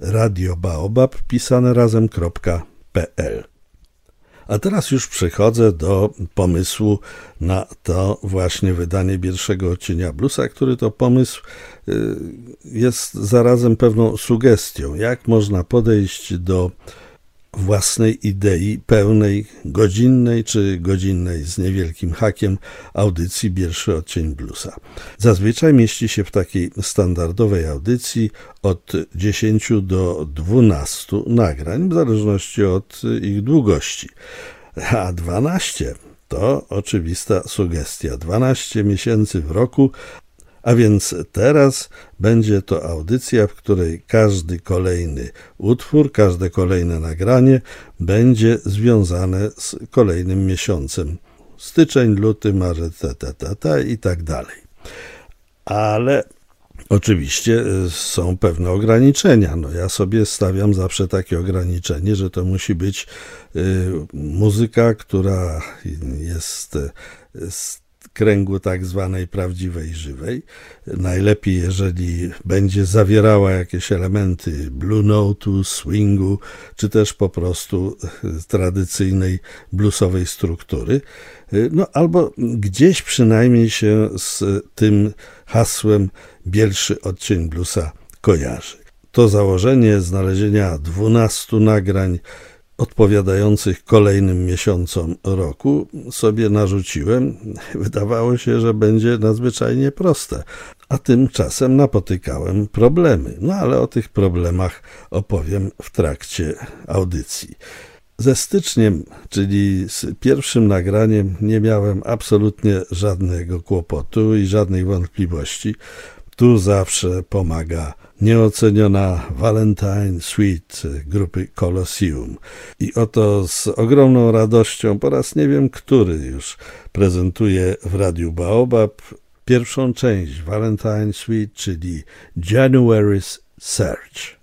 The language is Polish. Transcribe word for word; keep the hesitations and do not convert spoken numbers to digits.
Radio Baobab pisane razem kropka pe el. A teraz już przechodzę do pomysłu na to właśnie wydanie pierwszego odcienia bluesa, który to pomysł jest zarazem pewną sugestią, jak można podejść do własnej idei pełnej, godzinnej czy godzinnej z niewielkim hakiem audycji Pierwszy odcień bluesa. Zazwyczaj mieści się w takiej standardowej audycji od dziesięciu do dwunastu nagrań, w zależności od ich długości. A dwanaście to oczywista sugestia. dwanaście miesięcy w roku, a więc teraz będzie to audycja, w której każdy kolejny utwór, każde kolejne nagranie będzie związane z kolejnym miesiącem. Styczeń, luty, marzec, ta, ta, ta, ta i tak dalej. Ale oczywiście są pewne ograniczenia. No ja sobie stawiam zawsze takie ograniczenie, że to musi być y, muzyka, która jest z kręgu tak zwanej prawdziwej, żywej. Najlepiej, jeżeli będzie zawierała jakieś elementy blue note'u, swingu, czy też po prostu tradycyjnej bluesowej struktury. No albo gdzieś przynajmniej się z tym hasłem pierwszy odcień bluesa kojarzy. To założenie znalezienia dwunastu nagrań odpowiadających kolejnym miesiącom roku sobie narzuciłem. Wydawało się, że będzie nadzwyczajnie proste, a tymczasem napotykałem problemy. No ale o tych problemach opowiem w trakcie audycji. Ze styczniem, czyli z pierwszym nagraniem, nie miałem absolutnie żadnego kłopotu i żadnej wątpliwości. Tu zawsze pomaga nieoceniona Valentine Suite grupy Colosseum. I oto z ogromną radością po raz nie wiem który już prezentuję w Radiu Baobab pierwszą część Valentine Suite, czyli January's Search.